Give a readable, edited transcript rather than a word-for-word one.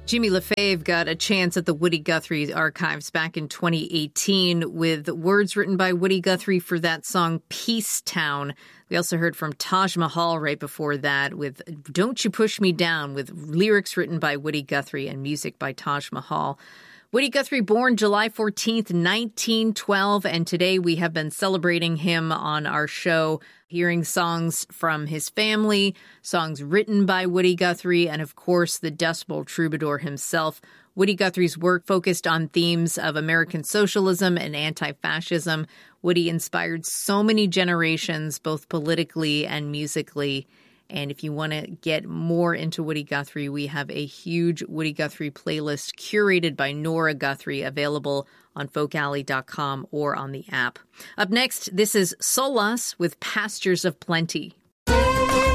Jimmy LaFave got a chance at the Woody Guthrie archives back in 2018 with words written by Woody Guthrie for that song Peace Town. We also heard from Taj Mahal right before that with Don't You Push Me Down, with lyrics written by Woody Guthrie and music by Taj Mahal. Woody Guthrie, born July 14th, 1912, and today we have been celebrating him on our show, hearing songs from his family, songs written by Woody Guthrie, and of course, the Dust Bowl troubadour himself. Woody Guthrie's work focused on themes of American socialism and anti-fascism. Woody inspired so many generations, both politically and musically. And if you want to get more into Woody Guthrie, we have a huge Woody Guthrie playlist curated by Nora Guthrie, available on folkalley.com or on the app. Up next, this is Solas with Pastures of Plenty.